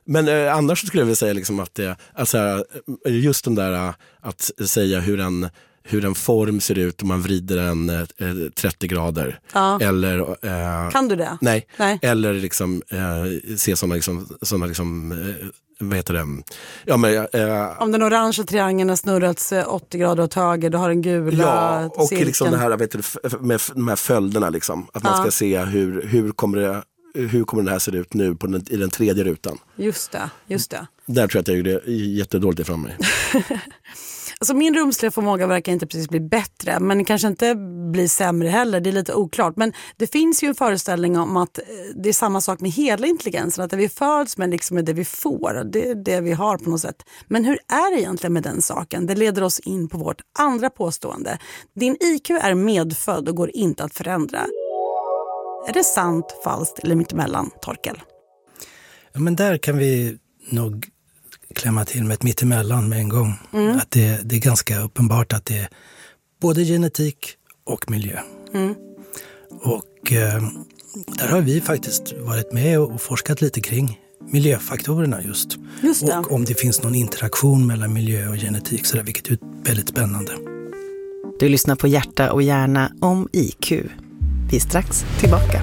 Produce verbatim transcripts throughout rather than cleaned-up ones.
Men eh, annars skulle jag vilja säga liksom att det, alltså, just den där att säga hur en, hur en form ser ut om man vrider den eh, trettio grader. Ja. Eller, eh, kan du det? Nej. nej. Eller liksom, eh, se sådana liksom, såna liksom eh, vad heter det? Ja, men, eh, om den orangea triangeln har snurrats åttio grader åt höger, då har den gula ja, och cirkeln. liksom det här vet du, med de här följderna liksom. Att man ja. ska se hur, hur, kommer det, hur kommer den här se ut nu på den, i den tredje rutan. Just det, just det. Där tror jag att jag gjorde jättedåligt ifrån mig. Alltså min rumsliga förmåga verkar inte precis bli bättre, men kanske inte bli sämre heller. Det är lite oklart. Men det finns ju en föreställning om att det är samma sak med hela intelligensen. Att det vi föds med liksom är det vi får. Det är det vi har på något sätt. Men hur är det egentligen med den saken? Det leder oss in på vårt andra påstående. Din I Q är medfödd och går inte att förändra. Är det sant, falskt eller mittemellan, Torkel? Ja, men där kan vi nog klämma till med ett mittemellan med en gång. Mm. Att det, det är ganska uppenbart att det är både genetik och miljö. Mm. Och eh, där har vi faktiskt varit med och forskat lite kring miljöfaktorerna just. Just det. Och om det finns någon interaktion mellan miljö och genetik, så där, vilket är väldigt spännande. Du lyssnar på Hjärta och hjärna om I Q. Vi är strax tillbaka.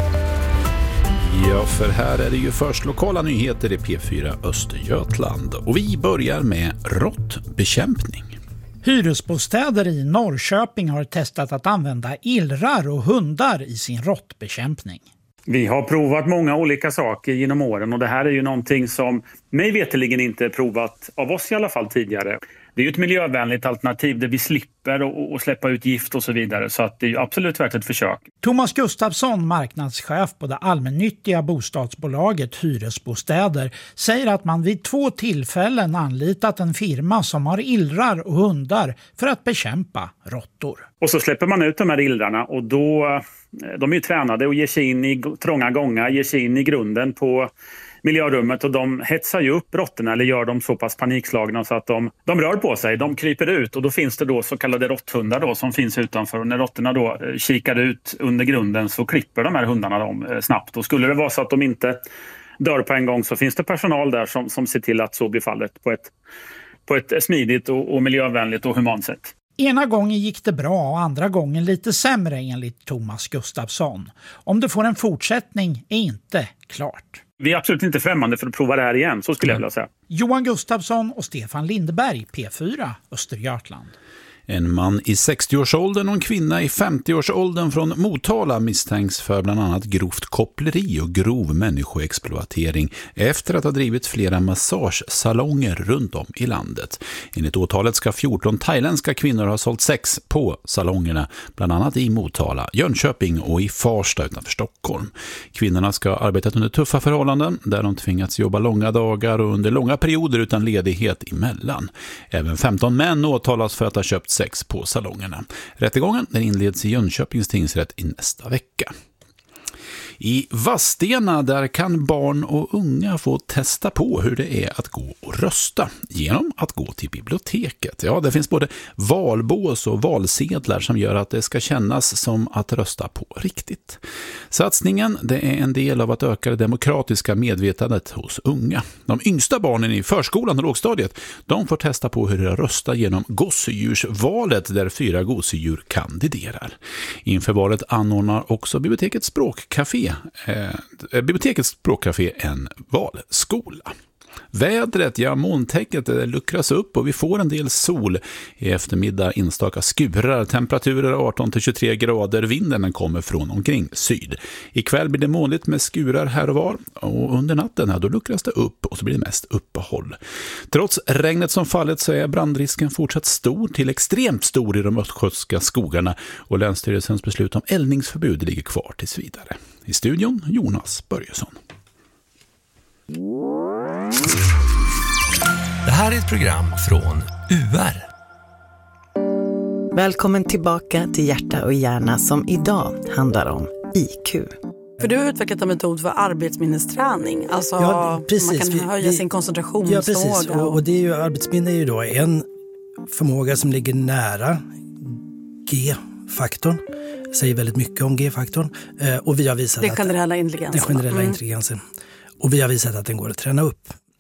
Ja, för här är det ju först lokala nyheter i P fyra Östergötland. Och vi börjar med råttbekämpning. Hyresbostäder i Norrköping har testat att använda illrar och hundar i sin råttbekämpning. Vi har provat många olika saker genom åren och det här är ju någonting som mig veterligen inte är provat av oss i alla fall tidigare. Det är ju ett miljövänligt alternativ där vi slipper och, och släppa ut gift och så vidare, så att det är ju absolut värt ett försök. Thomas Gustafsson, marknadschef på det allmännyttiga bostadsbolaget Hyresbostäder, säger att man vid två tillfällen anlitat en firma som har illrar och hundar för att bekämpa råttor. Och så släpper man ut de här illrarna och då, de är ju tränade och ger sig in i trånga gångar, ger sig in i grunden på miljörummet och de hetsar ju upp råttorna eller gör dem så pass panikslagna så att de, de rör på sig, de kryper ut och då finns det då så kallade råtthundar då som finns utanför och när råttorna då eh, kikar ut under grunden så klipper de här hundarna dem eh, snabbt och skulle det vara så att de inte dör på en gång så finns det personal där som, som ser till att så blir fallet på ett, på ett smidigt och, och miljövänligt och humant sätt. Ena gången gick det bra och andra gången lite sämre enligt Thomas Gustafsson. Om det får en fortsättning är inte klart. Vi är absolut inte främmande för att prova det här igen, så skulle jag vilja säga. Johan Gustafsson och Stefan Lindberg, P fyra Östergötland. En man i sextioårsåldern och en kvinna i femtioårsåldern från Motala misstänks för bland annat grovt koppleri och grov människoexploatering efter att ha drivit flera massagesalonger runt om i landet. Enligt åtalet ska fjorton thailändska kvinnor ha sålt sex på salongerna, bland annat i Motala, Jönköping och i Farsta utanför Stockholm. Kvinnorna ska ha arbetat under tuffa förhållanden där de tvingats jobba långa dagar och under långa perioder utan ledighet emellan. Även femton män åtalas för att ha köpt sex på salongerna. Rättegången den inleds i Jönköpings tingsrätt i nästa vecka. I Vadstena där kan barn och unga få testa på hur det är att gå och rösta genom att gå till biblioteket. Ja, det finns både valbås och valsedlar som gör att det ska kännas som att rösta på riktigt. Satsningen det är en del av att öka det demokratiska medvetandet hos unga. De yngsta barnen i förskolan och lågstadiet de får testa på hur det rösta genom gosedjursvalet där fyra gosedjur kandiderar. Inför valet anordnar också bibliotekets språkcafé Eh, bibliotekets språkcafé en valskola. Vädret, ja molntäcket luckras upp och vi får en del sol. I eftermiddag enstaka skurar, temperaturer arton till tjugotre grader, vinden kommer från omkring syd. Ikväll blir det molnigt med skurar här och var och under natten här, då luckras det upp och så blir det mest uppehåll. Trots regnet som fallit så är brandrisken fortsatt stor till extremt stor i de östgötska skogarna och Länsstyrelsens beslut om eldningsförbud ligger kvar tills vidare. I studion Jonas Börjesson. Det här är ett program från U R. Välkommen tillbaka till Hjärta och hjärna som idag handlar om I Q. För du har utvecklat en metod för arbetsminnesträning. Alltså ja, precis. man kan höja vi, sin koncentrationsförmåga. Ja, precis. Och, och det är ju, arbetsminne är ju då en förmåga som ligger nära G-faktorn. Säger väldigt mycket om G-faktorn. Och vi har visat den generella att, intelligensen. Den generella mm. intelligensen. Och vi har visat att den går att träna upp.